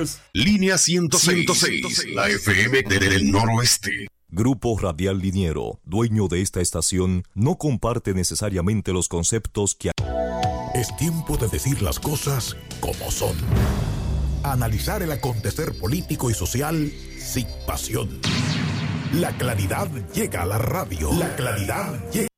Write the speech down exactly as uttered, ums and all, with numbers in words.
es Línea ciento seis, la F M del Noroeste. Grupo Radial Liniero, dueño de esta estación, no comparte necesariamente los conceptos que... Es tiempo de decir las cosas como son. Analizar el acontecer político y social sin pasión. La claridad llega a la radio. La claridad llega.